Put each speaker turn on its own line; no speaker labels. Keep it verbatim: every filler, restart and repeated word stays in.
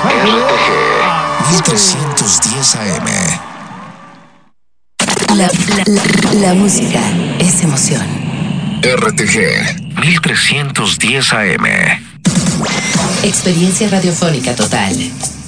mil trescientos diez A M.
La, la, la, la música es emoción.
R T G mil trescientos diez A M.
Experiencia radiofónica total.